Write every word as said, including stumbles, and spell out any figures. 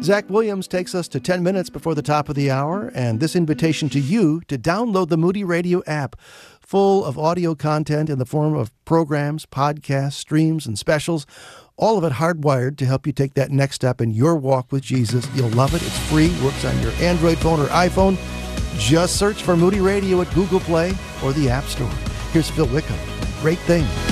Zach Williams takes us to ten minutes before the top of the hour, and this invitation to you to download the Moody Radio app, full of audio content in the form of programs, podcasts, streams, and specials, all of it hardwired to help you take that next step in your walk with Jesus. You'll love it. It's free, works on your Android phone or iPhone. Just search for Moody Radio at Google Play or the App Store. Here's Phil Wickham. Great thing.